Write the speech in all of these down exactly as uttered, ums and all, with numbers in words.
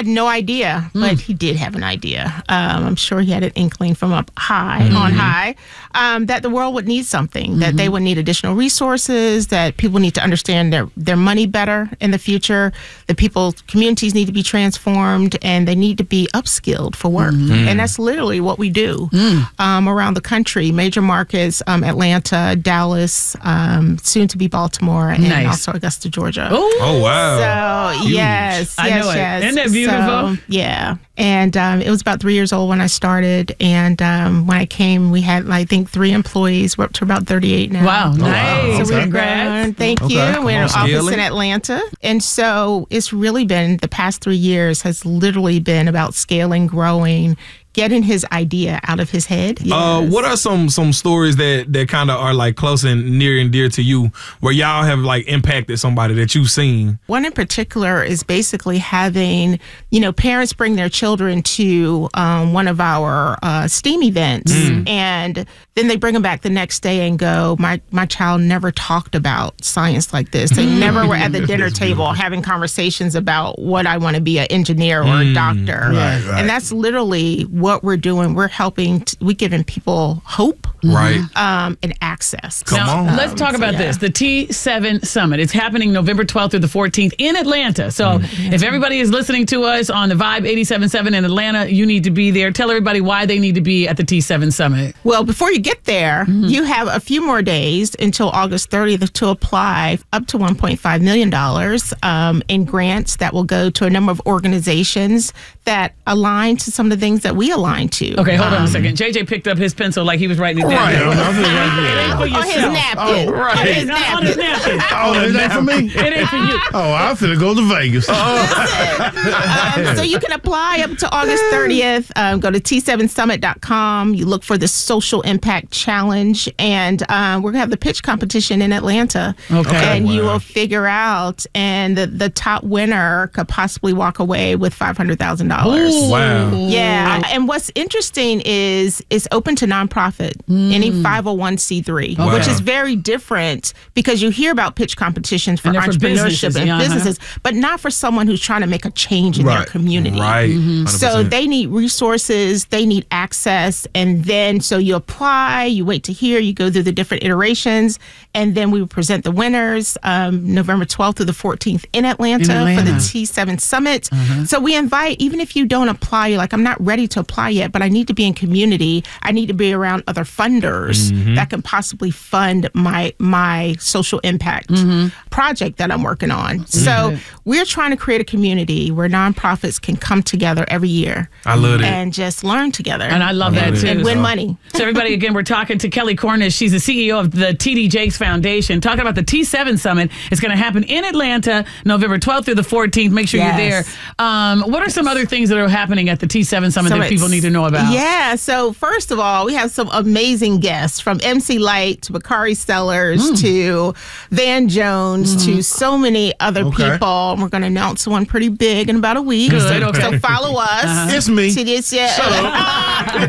had no idea, mm. but he did have an idea. Um, I'm sure he had an inkling from up high, mm-hmm. on high, um, that the world would need something, mm-hmm. that they would need additional resources, that people need to understand their, their money better in the future, that people, communities need to be transformed, and they need to be upskilled for work. Mm-hmm. And that's literally what we do mm. um, around the country, major markets, um, Atlanta, Dallas, um, soon to be Baltimore, and nice. also Augusta, Georgia. Ooh. Oh, wow. So, Huge. yes, I yes, know it. yes. Isn't that beautiful? So, yeah. And um, it was about three years old when I started. And um, when I came, we had, I think, three employees. We're up to about thirty-eight now. Wow, nice. So Okay. we've grown. Thank Okay. you. Come We're in on, an office scaling. in Atlanta. And so it's really been, the past three years has literally been about scaling, growing, getting his idea out of his head. Uh, Yes. what are some some stories that, that kind of are like close and near and dear to you, where y'all have like impacted somebody that you've seen? One in particular is basically having, you know, parents bring their children to um, one of our uh, STEAM events, Mm. and then they bring them back the next day and go, my, my child never talked about science like this. They never were at the dinner table having conversations about what I want to be, an engineer or a doctor. Right, right. And that's literally what we're doing. We're helping, t- we're giving people hope Right. um, and access. Come Now, on. let's talk so, about yeah. this. The T seven Summit. It's happening November twelfth through the fourteenth in Atlanta. So if everybody is listening to us on the Vibe eighty-seven point seven in Atlanta, you need to be there. Tell everybody why they need to be at the T seven Summit. Well, before you get there, you have a few more days until August thirtieth to apply up to one point five million dollars um, in grants that will go to a number of organizations that align to some of the things that we align to. Okay, hold on Um, a second. J J picked up his pencil like he was writing it down. Right. I'm- I'm thinking right It there. ain't for On his yourself. napkin. Oh, right. On his Not on his napkin. napkin. Oh, is that for me? It ain't for you. Oh, I'm finna go to Vegas. Um, so you can apply up to August thirtieth. Um, go to T seven summit dot com. You look for the Social Impact Challenge, and um, we're going to have the pitch competition in Atlanta. Okay. And you Wow. will figure out, and the, the top winner could possibly walk away with five hundred thousand dollars. Wow. Yeah. And what's interesting is it's open to nonprofit, any five oh one c three, Wow. which is very different because you hear about pitch competitions for And they're for entrepreneurship businesses, and yeah, uh-huh. businesses, but not for someone who's trying to make a change in their Right. community. Right. one hundred So percent. they need resources, they need access, and then so you apply, you wait to hear, you go through the different iterations, and then we will present the winners um, November twelfth through the fourteenth in Atlanta, In Atlanta. for the T seven Summit. So we invite, even if you don't apply, you're like, I'm not ready to apply yet, but I need to be in community. I need to be around other funders that can possibly fund my my social impact project that I'm working on. So we're trying to create a community where nonprofits can come together every year. I love it. And just learn together. And I love that love it. too. and win money. So everybody, again, we're talking to Kelly Cornish. She's the C E O of the T D Jakes Foundation, talking about the T seven Summit. It's going to happen in Atlanta, November twelfth through the fourteenth. Make sure Yes. you're there. Um, what are some other things that are happening at the T seven Summit So that people it's- need to know about? Yeah. So first of all, we have some amazing guests, from M C Light to Bakari Sellers to Van Jones to so many other Okay. people. We're going to announce one pretty big in about a week. Good, okay. So follow us. It's me. To this, yeah.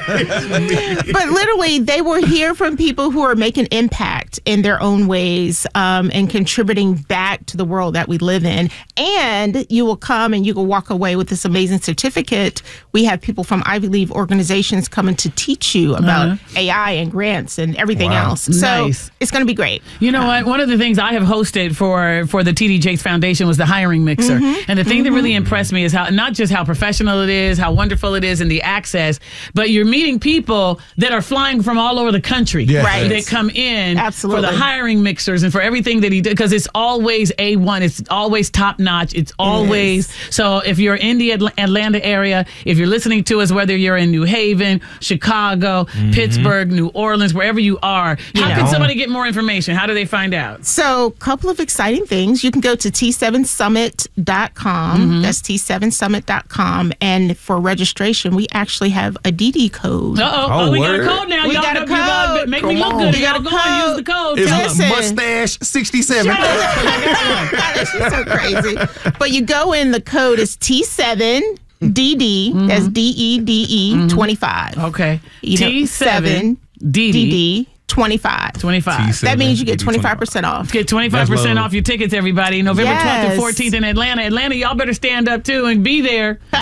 But literally, they will hear from people who are making impact in their own ways um, and contributing back to the world that we live in. And you will come and you will walk away with this amazing certificate. We have people from Ivy League organizations coming to teach you about A I and grants and everything Wow. else. So Nice. it's going to be great. You know what? One of the things I have hosted for for the T D Jakes Foundation was the hiring mixer. And the thing that really impressed me is how not just how professional it is, how wonderful it is, and the access, but you're meeting people that are flying from all over the country Yeah. Right. that come in Absolutely. for the hiring mixers and for everything that he did, because it's always A one. It's always top notch. It's always. So if you're in the Atl- Atlanta area, if you're listening to us, whether you're in New Haven, Chicago, Pittsburgh, New Orleans, wherever you are, how know. can somebody get more information? How do they find out? So, a couple of exciting things. You can go to T seven summit dot com. That's T seven summit dot com. And for registration, we actually have a D D code. Uh-oh. Oh, Oh, we got a word. code now. We Y'all got a know- you gotta code. Make me Come look on. good. We You got gotta a go and code. use the code. It's Tell Listen. them. mustache sixty-seven. She's so crazy. But you go in, the code is T seven D D. That's D E D E twenty-five. Okay. You know, T seven D D D D twenty-five. twenty-five. That means you get twenty-five percent off. Get twenty-five percent That's love. off your tickets, everybody. November twelfth and Yes. fourteenth in Atlanta. Atlanta, y'all better stand up too and be there.